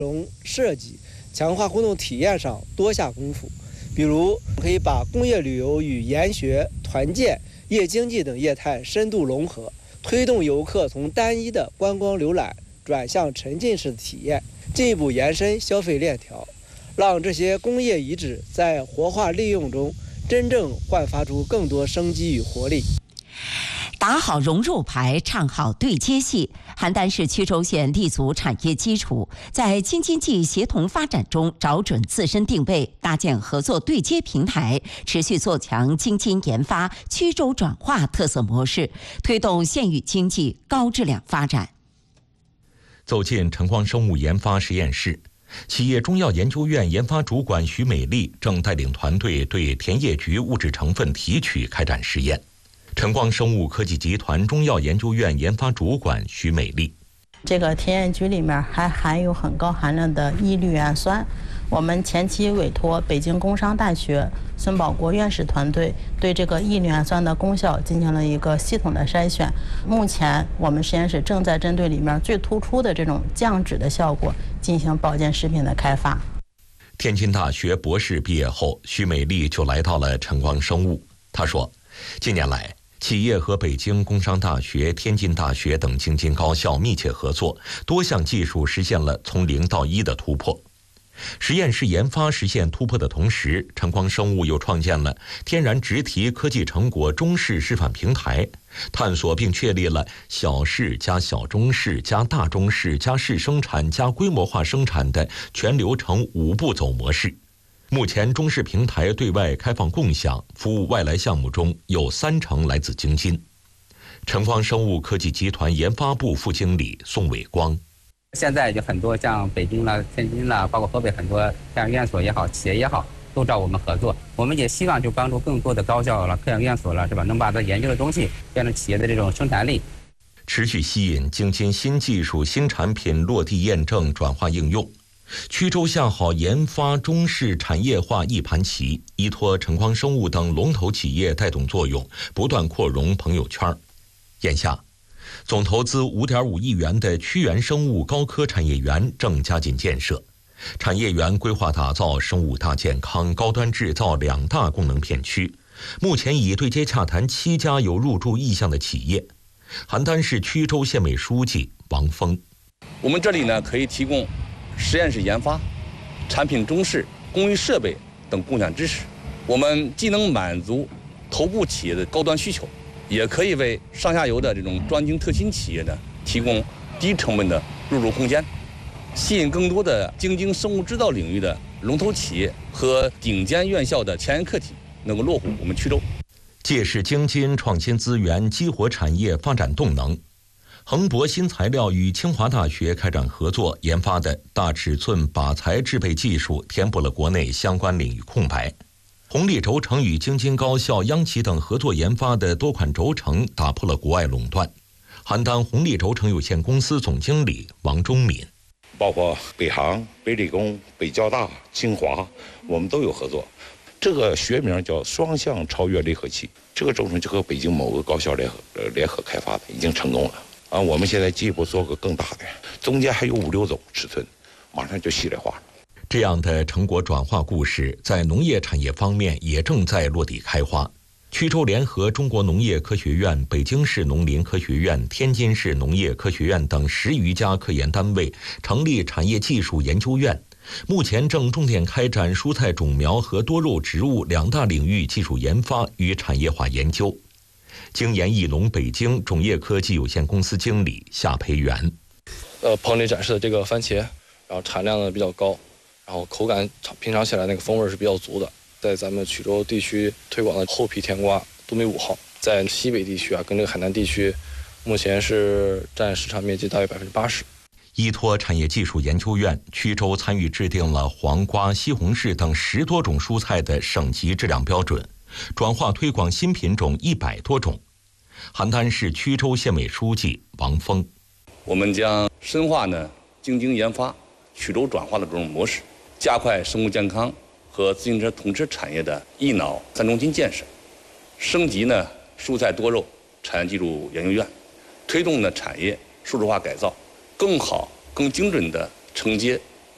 从设计、强化互动体验上多下功夫。比如，可以把工业旅游与研学、团建、夜经济等业态深度融合，推动游客从单一的观光浏览转向沉浸式的体验，进一步延伸消费链条，让这些工业遗址在活化利用中真正焕发出更多生机与活力。 打好融入牌，唱好对接戏。邯郸市曲周县立足产业基础，在京津冀协同发展中找准自身定位，搭建合作对接平台，持续做强京津研发、曲周转化特色模式，推动县域经济高质量发展。 走进晨光生物研发实验室，企业中药研究院研发主管徐美丽正带领团队对甜叶菊物质成分提取开展实验。晨光生物科技集团中药研究院研发主管徐美丽， 这个甜叶菊里面还含有很高含量的一氯原酸。我们前期委托北京工商大学孙保国院士团队对这个一氯原酸的功效进行了一个系统的筛选。目前我们实验室正在针对里面最突出的这种降脂的效果进行保健食品的开发。 天津大学博士毕业后，徐美丽就来到了晨光生物。她说，近年来企业和北京工商大学、天津大学等京津高校密切合作，多项技术实现了从0到1的突破。实验室研发实现突破的同时，晨光生物又创建了天然植提科技成果中试示范平台，探索并确立了小试加小中试加大中试加试生产加规模化生产的全流程5步走模式。目前中试平台对外开放共享，服务外来项目中有30%来自京津。晨光生物科技集团研发部副经理宋伟光， 现在就很多像北京啦、天津啦，包括河北很多像院所也好、企业也好，都找我们合作。我们也希望就帮助更多的高校了、科研院所了，是吧？能把它研究的东西变成企业的这种生产力， 持续吸引京津新技术、新产品落地验证、转化应用。曲周下好研发中试产业化一盘棋，依托晨光生物等龙头企业带动作用，不断扩容朋友圈。眼下，总投资5.5亿元的曲源生物高科产业园正加紧建设。产业园规划打造生物大健康、高端制造2大功能片区，目前已对接洽谈7家有入驻意向的企业。邯郸市曲周县委书记王峰， 我们这里呢可以提供实验室研发、产品中试、工艺设备等共享支持。我们既能满足头部企业的高端需求，也可以为上下游的这种专精特新企业呢提供低成本的入驻空间，吸引更多的京津生物制造领域的龙头企业和顶尖院校的前沿课题能够落户我们曲周， 届时京津创新资源激活产业发展动能。恒博新材料与清华大学开展合作研发的大尺寸靶材制备技术，填补了国内相关领域空白。红利轴承与京津高校、央企等合作研发的多款轴承，打破了国外垄断。邯郸红利轴承有限公司总经理王忠敏， 包括北航、北理工、北交大、清华，我们都有合作。这个学名叫双向超越离合器，这个轴承就和北京某个高校联合开发的，已经成功了。我们现在进一步做个更大的，中间还有5、6种尺寸，马上就系列化了。 这样的成果转化故事，在农业产业方面也正在落地开花。曲周联合中国农业科学院、北京市农林科学院、天津市农业科学院等10余家科研单位，成立产业技术研究院，目前正重点开展蔬菜种苗和多肉植物2大领域技术研发与产业化研究。京研翼龙北京种业科技有限公司经理夏培元， 棚里展示的这个番茄，然后产量呢比较高，然后口感品尝起来那个风味是比较足的，在咱们曲周地区推广的厚皮甜瓜杜美5号，在西北地区跟这个海南地区，目前是占市场面积大约80%。 依托产业技术研究院，曲周参与制定了黄瓜、西红柿等10多种蔬菜的省级质量标准，转化推广新品种100多种。邯郸市曲周县委书记王峰， 我们将深化京津研发、曲周转化的这种模式，加快生物健康和自行车童车产业的一脑3中心建设，升级蔬菜多肉产业技术研究院，推动产业数字化改造，更好、更精准地承接